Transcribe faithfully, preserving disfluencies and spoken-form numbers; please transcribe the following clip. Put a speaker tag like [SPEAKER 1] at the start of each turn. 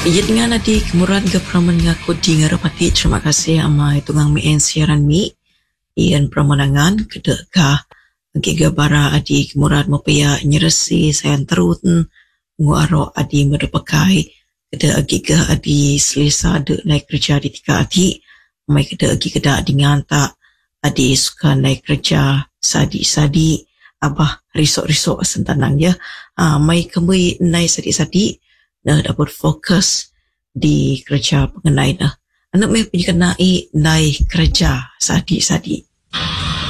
[SPEAKER 1] Iya dengan adik murad ke praman ngaku di ngarapati terima kasih ama itu ngang mi en siaran mi ian pramanangan kedekah giga bara adik murad mapaya nyeresi sayan teruten nguaro adi medepakai keda giga adi selesa de naik kerja di tika adi mai keda agi keda adi nganta adi suka naik kerja sadi-sadi abah risok-risok sentanang ya ah mai kembali naik sadi-sadi dah dapat fokus di kerja pengenai dah. Anak mai punya kenai naik kerja sadi-sadi.